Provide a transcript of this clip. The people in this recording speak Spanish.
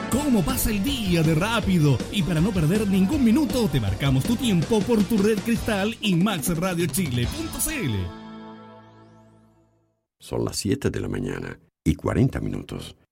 ¿Cómo pasa el día de rápido? Y para no perder ningún minuto, te marcamos tu tiempo por tu red Cristal y maxradiochile.cl. Son las 7 de la mañana y 40 minutos.